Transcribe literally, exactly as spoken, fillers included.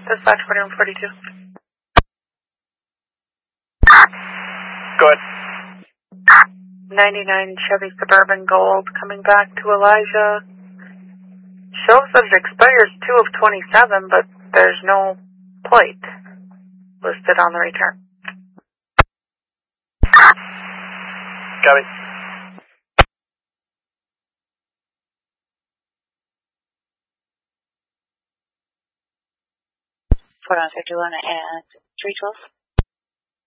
Dispatch forty-one forty-two. Go ahead. ninety-nine Chevy Suburban Gold coming back to Elijah. Shows that it expires two of twenty-seven, but there's no plate listed on the return. Copy. Put on fifty-one at three twelve.